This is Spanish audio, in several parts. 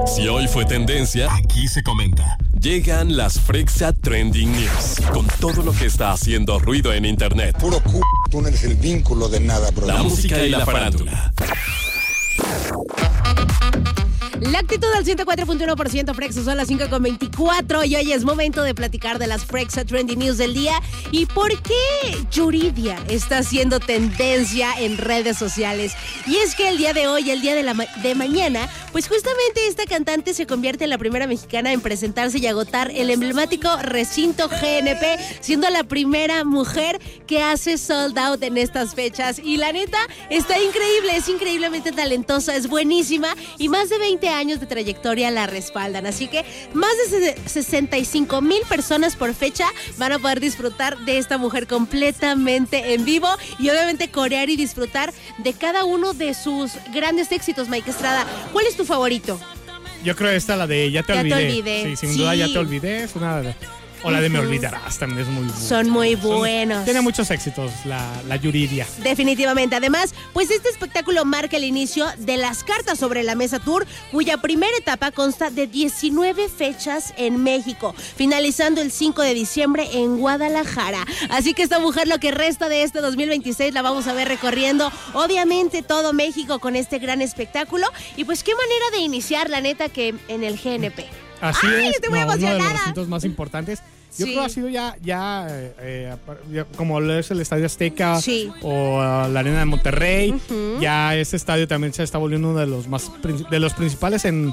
Si hoy fue tendencia, aquí se comenta. Llegan las Frexa Trending News, con todo lo que está haciendo ruido en internet. Puro tú no eres el vínculo de nada, bro. La música y la farándula. La actitud al 104.1% Frexa, son las 5:24 y hoy es momento de platicar de las Frexa Trending News del día y por qué Yuridia está haciendo tendencia en redes sociales. Y es que el día de hoy, el día de mañana, pues justamente esta cantante se convierte en la primera mexicana en presentarse y agotar el emblemático recinto GNP, siendo la primera mujer que hace sold out en estas fechas. Y la neta, está increíble, es increíblemente talentosa, es buenísima y más de 20 años de trayectoria la respaldan, así que más de 65,000 personas por fecha van a poder disfrutar de esta mujer completamente en vivo y obviamente corear y disfrutar de cada uno de sus grandes éxitos. Mike Estrada, ¿cuál es tu favorito? Yo creo esta, la de Ya te olvidé. Sí, sin duda Ya te olvidé, es una de... O la de Me olvidarás, también es muy buena. Son muy buenos. Tiene muchos éxitos la Yuridia. Definitivamente. Además, pues este espectáculo marca el inicio de las Cartas sobre la Mesa Tour, cuya primera etapa consta de 19 fechas en México, finalizando el 5 de diciembre en Guadalajara. Así que esta mujer, lo que resta de este 2026, la vamos a ver recorriendo, obviamente, todo México con este gran espectáculo. Y pues qué manera de iniciar, la neta, que en el GNP. Así es, estoy muy emocionada. Uno de los recintos más importantes. Yo creo que ha sido ya como lo es el Estadio Azteca o la Arena de Monterrey. Ya ese estadio también se está volviendo uno de los principales en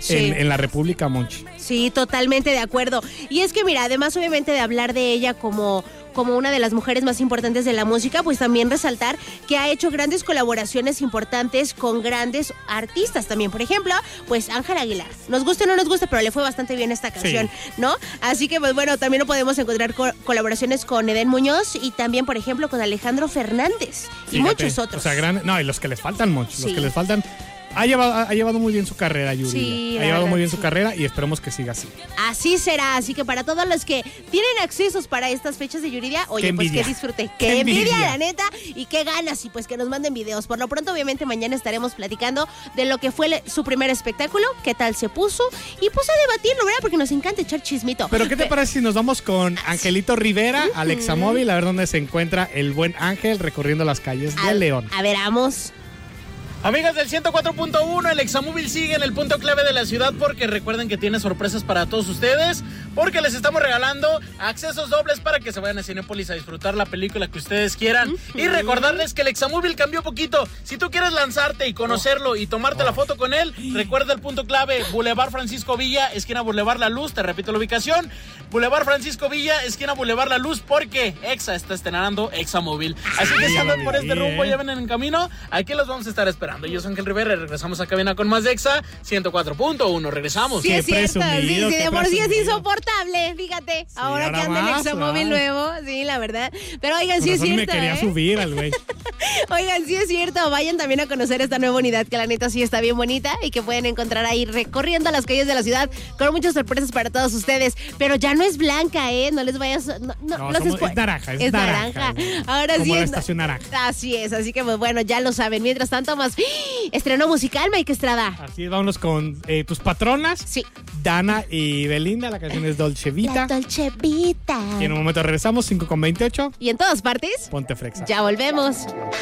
la República, Monchi. Sí, totalmente de acuerdo. Y es que mira, además obviamente de hablar de ella como una de las mujeres más importantes de la música, pues también resaltar que ha hecho grandes colaboraciones importantes con grandes artistas también. Por ejemplo, pues Ángel Aguilar. Nos guste o no nos guste, pero le fue bastante bien esta canción, ¿no? Así que, pues bueno, también lo podemos encontrar colaboraciones con Edén Muñoz y también, por ejemplo, con Alejandro Fernández. Fíjate, y muchos otros. O sea, y los que les faltan, Monchi. Los que les faltan... Ha llevado muy bien su carrera, Yuridia. Sí, ha llevado muy bien su carrera y esperemos que siga así. Así será. Así que para todos los que tienen accesos para estas fechas de Yuridia, oye, pues que disfrute. Qué envidia, la neta, y qué ganas. Y pues que nos manden videos. Por lo pronto, obviamente, mañana estaremos platicando de lo que fue su primer espectáculo, qué tal se puso, y pues a debatirlo, ¿verdad? Porque nos encanta echar chismito. Pero ¿qué te parece si nos vamos con Angelito Rivera, al Examóvil, a ver dónde se encuentra el buen Ángel recorriendo las calles de León? A ver, vamos. Amigas del 104.1, el Examóvil sigue en el punto clave de la ciudad porque recuerden que tiene sorpresas para todos ustedes, porque les estamos regalando accesos dobles para que se vayan a Cinépolis a disfrutar la película que ustedes quieran. Y recordarles que el Examóvil cambió poquito. Si tú quieres lanzarte y conocerlo y tomarte la foto con él, recuerda el punto clave: Boulevard Francisco Villa, esquina Boulevard La Luz. Te repito la ubicación: Boulevard Francisco Villa, esquina Boulevard La Luz, porque Exa está estrenando Examóvil. Así que si andan por este rumbo, ya ven en camino, aquí los vamos a estar esperando. Yo soy Ángel Rivera y regresamos a cabina con más de Exa 104.1. Regresamos. Sí, es cierto. Sí, de por sí es insoportable, fíjate. Sí, ahora que anda el Examóvil nuevo, sí, la verdad. Pero oigan, sí es cierto. Me quería subir al güey. Oigan, sí es cierto. Vayan también a conocer esta nueva unidad que la neta sí está bien bonita y que pueden encontrar ahí recorriendo las calles de la ciudad con muchas sorpresas para todos ustedes. Pero ya no es blanca, ¿eh? No les vayas... No, es naranja. Es naranja. Ahora como sí. la estación naranja. Así es. Así que, pues bueno, ya lo saben. Mientras tanto, más estreno musical, Mike Estrada. Así es, vámonos con tus patronas. Sí. Dana y Belinda, la canción es Dolce Vita. La Dolce Vita. Y en un momento regresamos, 5:28. Y en todas partes, ponte Frexa. Ya volvemos.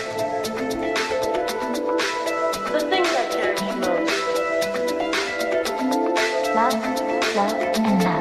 The things that cherish most. Love, and love.